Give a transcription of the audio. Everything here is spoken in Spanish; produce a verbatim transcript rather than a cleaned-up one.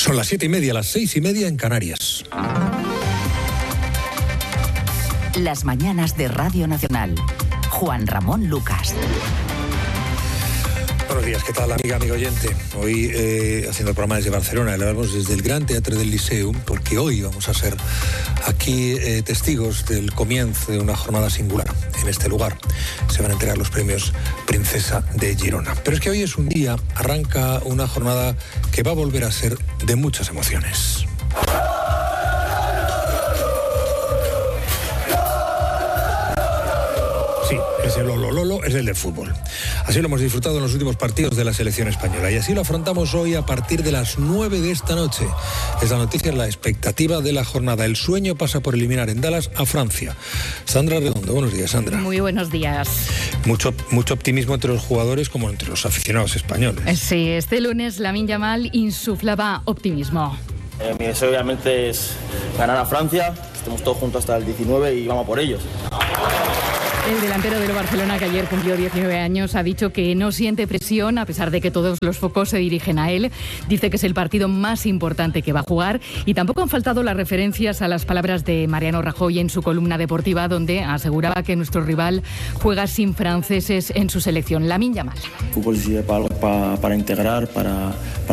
Son las siete y media, las seis y media en Canarias. Las mañanas de Radio Nacional. Juan Ramón Lucas. Buenos días, ¿qué tal, amiga, amigo oyente? Hoy, eh, haciendo el programa desde Barcelona, le hablamos desde el Gran Teatre del Liceu, porque hoy vamos a ser aquí eh, testigos del comienzo de una jornada singular en este lugar. Se van a entregar los premios Princesa de Girona. Pero es que hoy es un día, arranca una jornada que va a volver a ser de muchas emociones. Sí, ese Lolo Lolo es el del fútbol. Así lo hemos disfrutado en los últimos partidos de la selección española y así lo afrontamos hoy a partir de las nueve de esta noche. Es la noticia, la expectativa de la jornada. El sueño pasa por eliminar en Dallas a Francia. Sandra Redondo, buenos días, Sandra. Muy buenos días. Mucho, mucho optimismo entre los jugadores como entre los aficionados españoles. Sí, este lunes Lamine Yamal insuflaba optimismo. Eh, mi deseo obviamente es ganar a Francia, estemos todos juntos hasta el diecinueve y vamos por ellos. El delantero del Barcelona, que ayer cumplió diecinueve años, ha dicho que no siente presión, a pesar de que todos los focos se dirigen a él. Dice que es el partido más importante que va a jugar y tampoco han faltado las referencias a las palabras de Mariano Rajoy en su columna deportiva, donde aseguraba que nuestro rival juega sin franceses en su selección. Lamine Yamal. El fútbol sirve para, para, para integrar, para... para